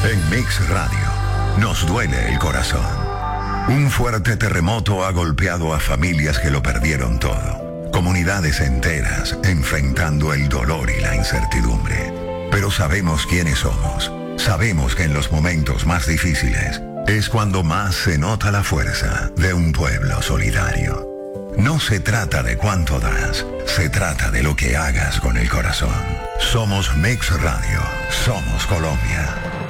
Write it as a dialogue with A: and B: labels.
A: En Mix Radio, nos duele el corazón. Un fuerte terremoto ha golpeado a familias que lo perdieron todo. Comunidades enteras enfrentando el dolor y la incertidumbre. Pero sabemos quiénes somos. Sabemos que en los momentos más difíciles es cuando más se nota la fuerza de un pueblo solidario. No se trata de cuánto das, se trata de lo que hagas con el corazón. Somos Mix Radio, somos Colombia.